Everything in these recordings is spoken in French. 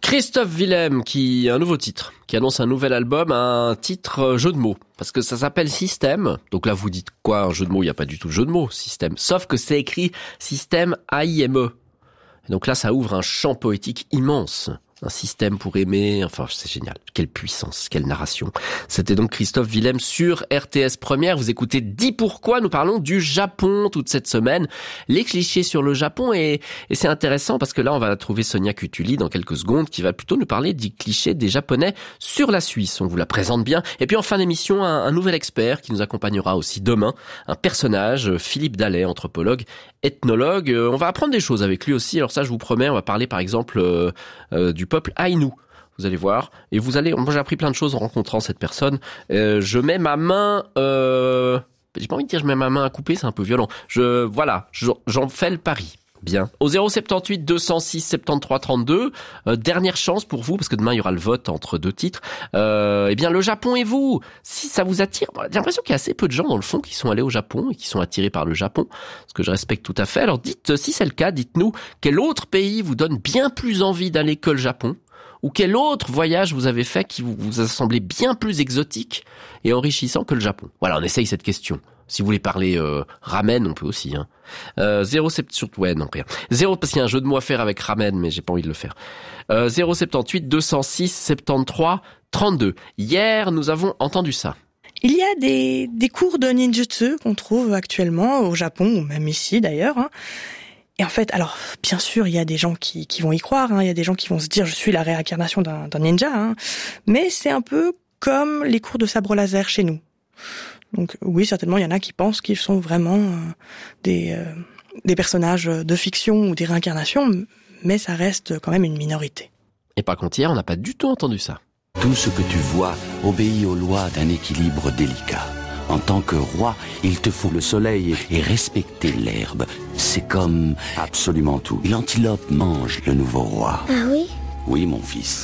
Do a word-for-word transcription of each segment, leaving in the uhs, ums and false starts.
Christophe Willem qui a un nouveau titre, qui annonce un nouvel album, un titre jeu de mots. Parce que ça s'appelle Système. Donc là, vous dites quoi, un jeu de mots? Il n'y a pas du tout de jeu de mots, Système. Sauf que c'est écrit Système A I M E. Et donc là, ça ouvre un champ poétique immense. Un système pour aimer, enfin c'est génial, quelle puissance, quelle narration. C'était donc Christophe Willem sur R T S Première, vous écoutez Dis pourquoi, nous parlons du Japon toute cette semaine, les clichés sur le Japon et, et c'est intéressant parce que là on va trouver Sonia Cutuli dans quelques secondes qui va plutôt nous parler des clichés des Japonais sur la Suisse, on vous la présente bien. Et puis en fin d'émission, un, un nouvel expert qui nous accompagnera aussi demain, un personnage, Philippe Dallet, anthropologue, ethnologue, on va apprendre des choses avec lui aussi, alors ça je vous promets, on va parler par exemple euh, euh, du peuple Aïnou. Vous allez voir. Et vous allez, moi j'ai appris plein de choses en rencontrant cette personne. Euh, je mets ma main, euh, j'ai pas envie de dire je mets ma main à couper, c'est un peu violent. Je, voilà, j'en fais le pari. Bien. Au zéro sept huit deux zéro six soixante-treize trente-deux, euh, dernière chance pour vous, parce que demain il y aura le vote entre deux titres. Euh, eh bien, le Japon et vous, si ça vous attire, j'ai l'impression qu'il y a assez peu de gens dans le fond qui sont allés au Japon et qui sont attirés par le Japon, ce que je respecte tout à fait. Alors dites, si c'est le cas, dites-nous quel autre pays vous donne bien plus envie d'aller que le Japon, ou quel autre voyage vous avez fait qui vous, vous a semblé bien plus exotique et enrichissant que le Japon. Voilà, on essaye cette question. Si vous voulez parler euh, ramen, on peut aussi. Hein. Euh, zéro sept surtout ouais non rien. zéro parce qu'il y a un jeu de mots à faire avec ramen, mais j'ai pas envie de le faire. Euh, zéro sept huit deux zéro six soixante-treize trente-deux. Hier, nous avons entendu ça. Il y a des des cours de ninjutsu qu'on trouve actuellement au Japon ou même ici d'ailleurs. Hein. Et en fait, alors bien sûr, il y a des gens qui qui vont y croire. Hein. Il y a des gens qui vont se dire je suis la réincarnation d'un d'un ninja. Hein. Mais c'est un peu comme les cours de sabre laser chez nous. Donc oui, certainement, il y en a qui pensent qu'ils sont vraiment euh, des euh, des personnages de fiction ou des réincarnations, mais ça reste quand même une minorité. Et par contre, hier, on n'a pas du tout entendu ça. Tout ce que tu vois obéit aux lois d'un équilibre délicat. En tant que roi, il te faut le soleil et respecter l'herbe. C'est comme absolument tout. L'antilope mange le nouveau roi. Ah oui ? Oui, mon fils.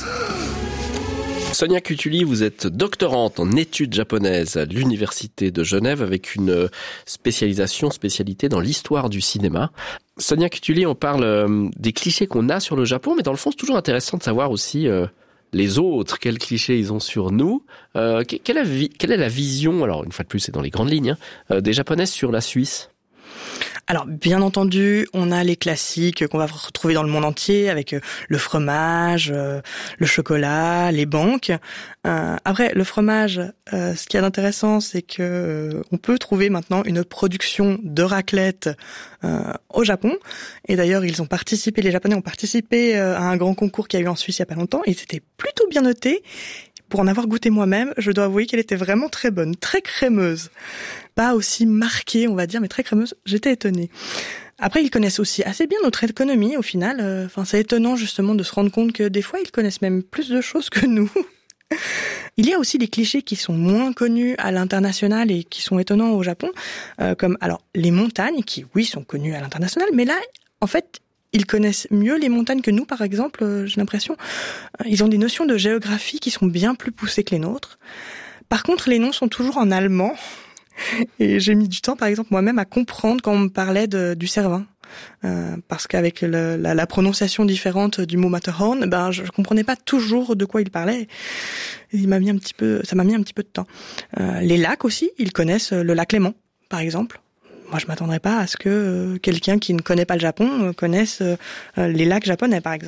Sonia Cutuli, vous êtes doctorante en études japonaises à l'Université de Genève avec une spécialisation, spécialité dans l'histoire du cinéma. Sonia Cutuli, on parle des clichés qu'on a sur le Japon, mais dans le fond, c'est toujours intéressant de savoir aussi euh, les autres, quels clichés ils ont sur nous. Euh, quelle, est quelle est la vision, alors une fois de plus, c'est dans les grandes lignes, hein, des Japonais sur la Suisse ? Alors, bien entendu, on a les classiques qu'on va retrouver dans le monde entier avec le fromage, le chocolat, les banques. Euh, après, le fromage, euh, ce qui est intéressant, c'est que euh, on peut trouver maintenant une production de raclette euh, au Japon. Et d'ailleurs, ils ont participé, les Japonais ont participé euh, à un grand concours qu'il y a eu en Suisse il y a pas longtemps. Et c'était plutôt bien noté. Pour en avoir goûté moi-même, je dois avouer qu'elle était vraiment très bonne, très crémeuse. Pas aussi marquée, on va dire, mais très crémeuse. J'étais étonnée. Après, ils connaissent aussi assez bien notre économie, au final. Enfin, c'est étonnant, justement, de se rendre compte que des fois, ils connaissent même plus de choses que nous. Il y a aussi des clichés qui sont moins connus à l'international et qui sont étonnants au Japon, euh, comme, alors, les montagnes, qui, oui, sont connues à l'international, mais là, en fait, ils connaissent mieux les montagnes que nous, par exemple, euh, j'ai l'impression. Ils ont des notions de géographie qui sont bien plus poussées que les nôtres. Par contre, les noms sont toujours en allemand. Et j'ai mis du temps, par exemple, moi-même, à comprendre quand on me parlait de, du Cervin. Euh, parce qu'avec le, la, la prononciation différente du mot Matterhorn, ben, je, je comprenais pas toujours de quoi il parlait. Et il m'a mis un petit peu, ça m'a mis un petit peu de temps. Euh, les lacs aussi, ils connaissent le lac Léman, par exemple. Moi, je m'attendrais pas à ce que euh, quelqu'un qui ne connaît pas le Japon euh, connaisse euh, les lacs japonais, par exemple.